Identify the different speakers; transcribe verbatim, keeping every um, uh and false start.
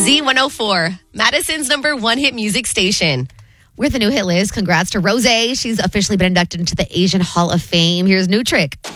Speaker 1: Z one oh four, Madison's number one hit music station.
Speaker 2: With the new hit list, congrats to Rosé. She's officially been inducted into the Asian Hall of Fame. Here's New Trick.